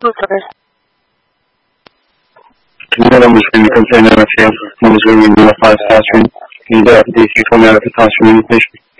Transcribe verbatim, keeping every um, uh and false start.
Camilla Muslim container of here, Muslim in the five classroom, in the D C format of the classroom invitation.